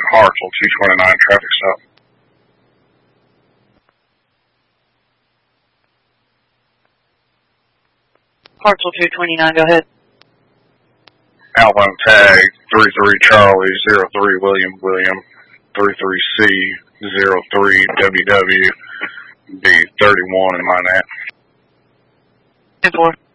Hartselle 229 traffic stop. Hartselle 229, go ahead. Outbound tag 33 Charlie 03 William 33C 03 WW B 31 in my net. 10-4.